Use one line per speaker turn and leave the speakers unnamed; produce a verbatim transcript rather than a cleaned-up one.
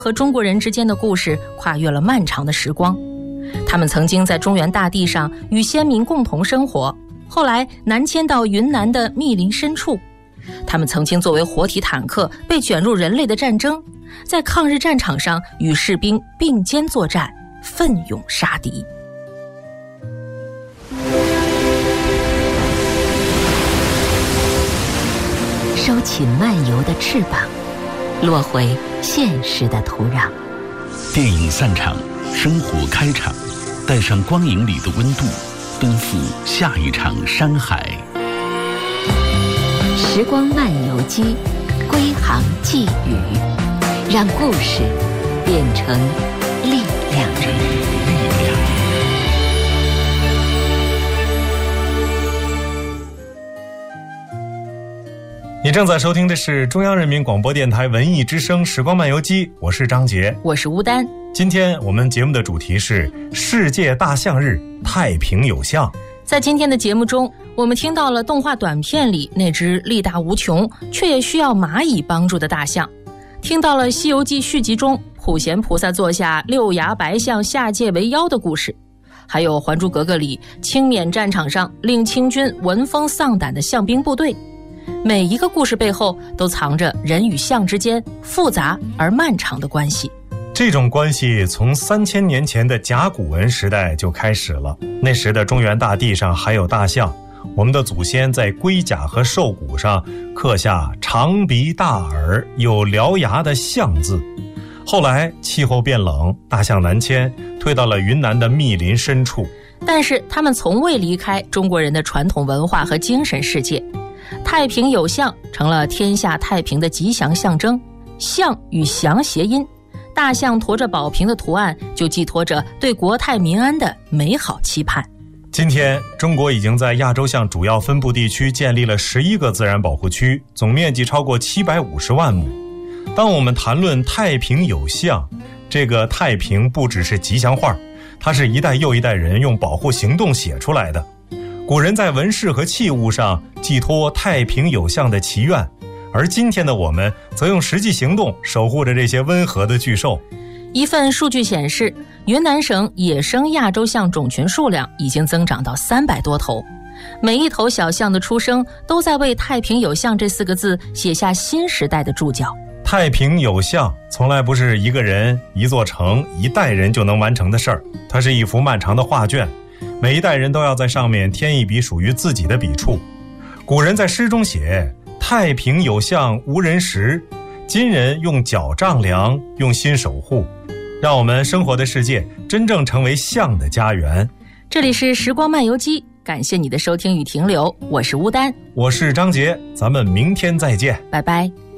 和中国人之间的故事跨越了漫长的时光。他们曾经在中原大地上与先民共同生活，后来南迁到云南的密林深处。他们曾经作为活体坦克被卷入人类的战争，在抗日战场上与士兵并肩作战，奋勇杀敌。
收起漫游的翅膀，落回现实的土壤。
电影散场，生活开场，带上光影里的温度，奔赴下一场山海。
时光漫游记，归航寄语，让故事变成力量。
力量。
你正在收听的是中央人民广播电台文艺之声时光漫游记，我是张杰，
我是吴丹。
今天我们节目的主题是世界大象日，太平有象。
在今天的节目中，我们听到了动画短片里那只力大无穷却也需要蚂蚁帮助的大象，听到了《西游记》续集中普贤菩萨座下六牙白象下界为妖的故事，还有《还珠格格》里清缅战场上令清军闻风丧胆的象兵部队。每一个故事背后都藏着人与象之间复杂而漫长的关系。
这种关系从三千年前的甲骨文时代就开始了。那时的中原大地上还有大象，我们的祖先在龟甲和兽骨上刻下长鼻大耳有獠牙的象字。后来气候变冷，大象南迁，退到了云南的密林深处，
但是他们从未离开中国人的传统文化和精神世界。太平有象成了天下太平的吉祥象征，象与祥谐音，大象驮着宝瓶的图案就寄托着对国泰民安的美好期盼。
今天中国已经在亚洲象主要分布地区建立了十一个自然保护区，总面积超过七百五十万亩。当我们谈论太平有象，这个太平不只是吉祥话，它是一代又一代人用保护行动写出来的。古人在纹饰和器物上寄托太平有象的祈愿，而今天的我们则用实际行动守护着这些温和的巨兽。
一份数据显示，云南省野生亚洲象种群数量已经增长到三百多头，每一头小象的出生都在为太平有象这四个字写下新时代的注脚。
太平有象从来不是一个人一座城一代人就能完成的事儿，它是一幅漫长的画卷，每一代人都要在上面添一笔属于自己的笔触。古人在诗中写太平有象无人识，今人用脚丈量，用心守护，让我们生活的世界真正成为象的家园。
这里是时光漫游记，感谢你的收听与停留，我是乌丹，
我是张杰，咱们明天再见，
拜拜。